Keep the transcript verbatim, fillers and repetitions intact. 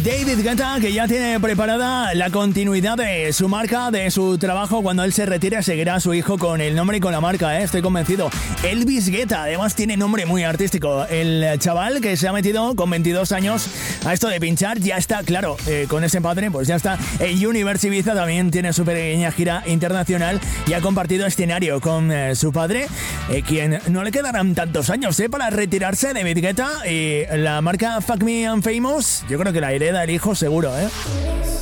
David Guetta, que ya tiene preparada la continuidad de su marca, de su trabajo. Cuando él se retire, seguirá a su hijo con el nombre y con la marca, ¿eh? Estoy convencido. Elvis Guetta, además tiene nombre muy artístico. El chaval que se ha metido con veintidós años a esto de pinchar, ya está, claro, eh, con ese padre, pues ya está. El Universe Ibiza también tiene su pequeña gira internacional y ha compartido escenario con eh, su padre, eh, quien no le quedarán tantos años, ¿eh? Para retirarse. David Guetta y la marca Fuck Me I'm Famous, yo creo que la hereda el hijo seguro, ¿eh?